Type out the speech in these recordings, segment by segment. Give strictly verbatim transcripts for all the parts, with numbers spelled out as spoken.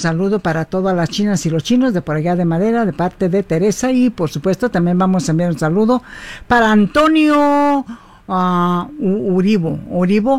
saludo para todas las chinas y los chinos de por allá de Madera, de parte de Teresa, y por supuesto también vamos a enviar un saludo para Antonio uh, Uribo, Uribo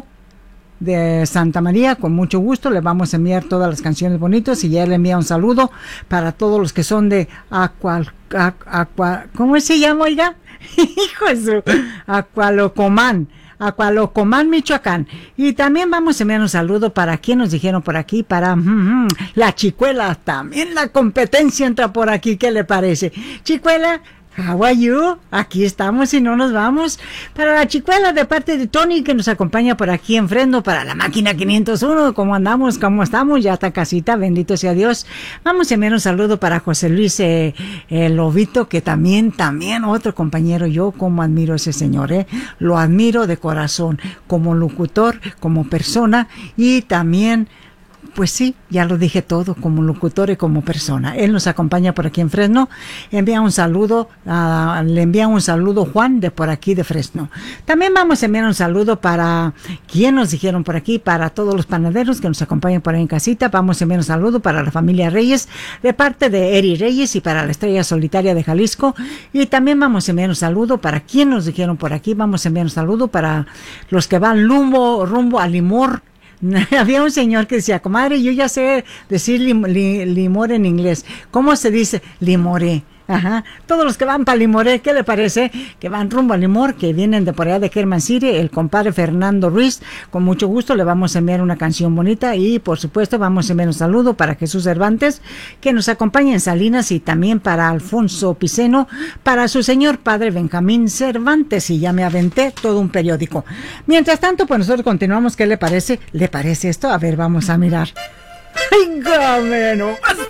de Santa María. Con mucho gusto le vamos a enviar todas las canciones bonitas, y ya le envía un saludo para todos los que son de Aqua, Aqua, ¿cómo se llama, oiga? Hijo de su, Acualocomán, Acualocomán, Michoacán. Y también vamos a enviar un saludo para quien nos dijeron por aquí, para mm, mm, la Chicuela. También la competencia entra por aquí, ¿qué le parece? Chicuela, how are you? Aquí estamos y no nos vamos. Para la Chicuela, de parte de Tony, que nos acompaña por aquí en Fresno, para la máquina quinientos uno, ¿cómo andamos? ¿Cómo estamos? Ya está casita, bendito sea Dios. Vamos a enviar un saludo para José Luis eh, eh, Lobito, que también, también otro compañero. Yo como admiro a ese señor, eh. Lo admiro de corazón, como locutor, como persona, y también, pues sí, ya lo dije todo, como locutor y como persona. Él nos acompaña por aquí en Fresno. Envía un saludo, uh, le envía un saludo Juan de por aquí de Fresno. También vamos a enviar un saludo para quien nos dijeron por aquí, para todos los panaderos que nos acompañan por ahí en casita. Vamos a enviar un saludo para la familia Reyes, de parte de Eri Reyes, y para la Estrella Solitaria de Jalisco. Y también vamos a enviar un saludo para quien nos dijeron por aquí. Vamos a enviar un saludo para los que van rumbo, rumbo a Limor. Había un señor que decía, comadre, yo ya sé decir lim, li, limor en inglés. ¿Cómo se dice? Limoré. Ajá. Todos los que van para Limoré, ¿qué le parece? Que van rumbo a Limor, que vienen de por allá de Kerman City, el compadre Fernando Ruiz. Con mucho gusto le vamos a enviar una canción bonita, y por supuesto vamos a enviar un saludo para Jesús Cervantes, que nos acompaña en Salinas, y también para Alfonso Piceno, para su señor padre Benjamín Cervantes, y ya me aventé todo un periódico. Mientras tanto, pues nosotros continuamos. ¿Qué le parece? ¿Le parece esto? A ver, vamos a mirar. ¡Ay, no!